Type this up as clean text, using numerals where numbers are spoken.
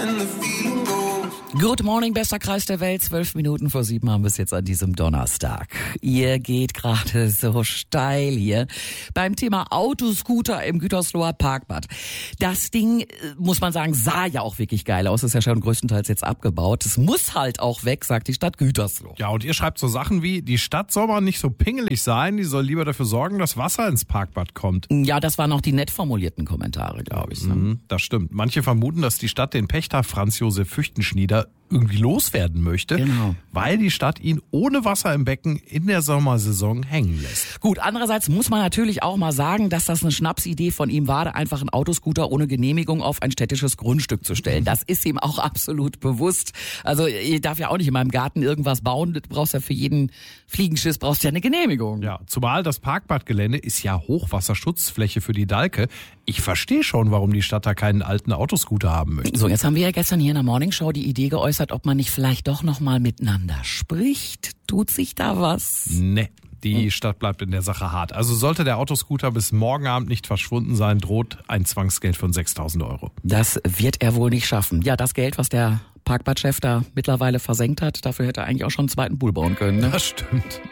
Good morning, bester Kreis der Welt. 12 Minuten vor 7 haben wir es jetzt an diesem Donnerstag. Ihr geht gerade so steil hier beim Thema Autoscooter im Gütersloher Parkbad. Das Ding, muss man sagen, sah ja auch wirklich geil aus. Ist ja schon größtenteils jetzt abgebaut. Es muss halt auch weg, sagt die Stadt Gütersloh. Ja, und ihr schreibt so Sachen wie, die Stadt soll mal nicht so pingelig sein, die soll lieber dafür sorgen, dass Wasser ins Parkbad kommt. Ja, das waren auch die nett formulierten Kommentare, glaube ich. Das stimmt. Manche vermuten, dass die Stadt den Pächter Franz Josef Füchtenschnieder irgendwie loswerden möchte, Genau. weil die Stadt ihn ohne Wasser im Becken in der Sommersaison hängen lässt. Gut, andererseits muss man natürlich auch mal sagen, dass das eine Schnapsidee von ihm war, einfach einen Autoscooter ohne Genehmigung auf ein städtisches Grundstück zu stellen. Das ist ihm auch absolut bewusst. Also ich darf ja auch nicht in meinem Garten irgendwas bauen. Du brauchst ja für jeden Fliegenschiss brauchst ja eine Genehmigung. Ja, zumal das Parkbadgelände ist ja Hochwasserschutzfläche für die Dalke. Ich verstehe schon, warum die Stadt da keinen alten Autoscooter haben möchte. So, jetzt haben wir ja gestern hier in der Morningshow die Idee geäußert, ob man nicht vielleicht doch noch mal miteinander spricht. Tut sich da was? Nee. Die Stadt bleibt in der Sache hart. Also sollte der Autoscooter bis morgen Abend nicht verschwunden sein, droht ein Zwangsgeld von 6.000 €. Das wird er wohl nicht schaffen. Ja, das Geld, was der Parkbadchef da mittlerweile versenkt hat, dafür hätte er eigentlich auch schon einen zweiten Pool bauen können. Ne? Das stimmt.